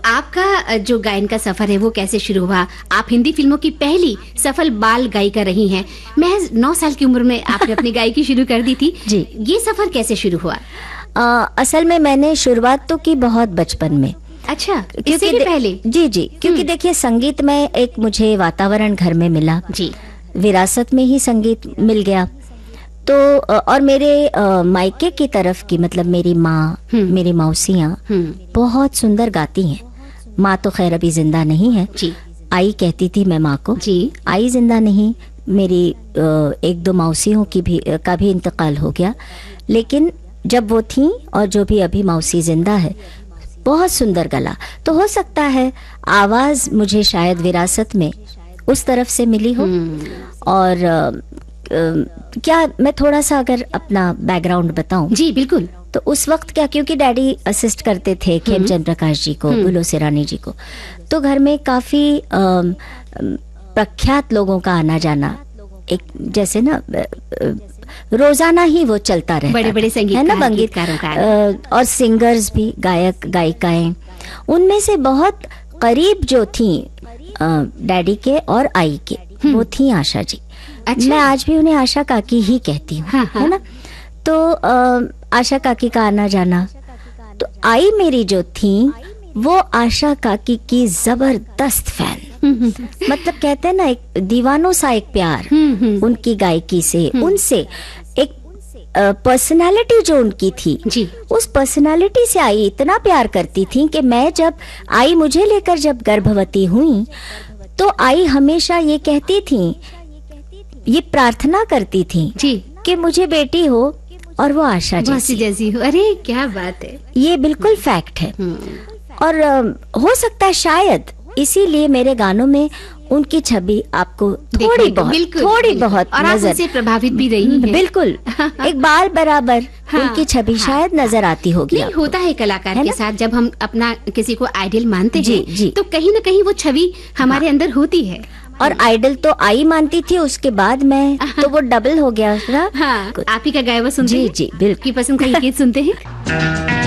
आपका जो गायन का सफर है वो कैसे शुरू हुआ? आप हिंदी फिल्मों की पहली सफल बाल गायिका रही हैं। महज 9 साल की उम्र में आपने अपनी गायकी शुरू कर दी थी। जी। ये सफर कैसे शुरू हुआ? असल में मैंने शुरुआत तो की बहुत बचपन में। अच्छा, इससे भी पहले? जी, क्योंकि देखिए संगीत में एक मुझे वातावरण घर में मिला जी, विरासत में ही संगीत मिल गया। तो और मेरे मायके की तरफ की मतलब मेरी माँ, मेरी मौसियाँ बहुत सुंदर गाती हैं। माँ तो खैर अभी जिंदा नहीं है जी। आई कहती थी मैं माँ को जी, आई जिंदा नहीं, मेरी 1-2 मौसियों की का भी इंतकाल हो गया। लेकिन जब वो थी और जो भी अभी मौसी जिंदा है, बहुत सुंदर गला। तो हो सकता है आवाज मुझे शायद विरासत में उस तरफ से मिली हो। और क्या मैं थोड़ा सा अगर अपना बैकग्राउंड बताऊं? जी बिल्कुल। तो उस वक्त क्या, क्योंकि डैडी असिस्ट करते थे खेमचंद प्रकाश जी को, बुलो सिरानी जी को, तो घर में काफी प्रख्यात लोगों का आना जाना, एक जैसे ना रोजाना ही वो चलता रहता, बड़े-बड़े संगीतकार है ना, संगीतकारों का और सिंगर्स भी, गायक गायिकाएं। उनमें से बहुत करीब जो थी डैडी के और आई के, वो थी आशा जी। अच्छा। मैं आज भी उन्हें आशा काकी ही कहती हूँ। हाँ, है ना। तो आशा काकी का आना जाना, तो आई मेरी जो थी वो आशा काकी की जबरदस्त फैन। मतलब कहते हैं ना, एक दीवानों सा एक प्यार उनकी गायकी से, उनसे एक पर्सनालिटी जो उनकी थी जी, उस पर्सनालिटी से आई इतना प्यार करती थी कि मैं जब आई मुझे लेकर जब गर्भवती हुई तो आई हमेशा ये कहती थी, ये प्रार्थना करती थी जी कि मुझे बेटी हो और वो आशा जैसी हो। अरे क्या बात है, ये बिल्कुल फैक्ट है। और हो सकता है शायद इसीलिए मेरे गानों में उनकी छवि आपको थोड़ी बहुत और नजर, आप उनसे प्रभावित भी रही हैं। बिल्कुल एक बाल बराबर उनकी छवि शायद नजर आती होगी। नहीं, होता है कलाकार के साथ, जब हम अपना किसी को आइडल मानते हैं तो कहीं ना कहीं वो छवि हमारे अंदर होती है। और आइडल तो आई मानती थी, उसके बाद मैं तो वो डबल हो गया। आप ही का गाया हुआ सुनते हैं? जी बिल्कुल। की पसंद का ये गीत सुनते हैं।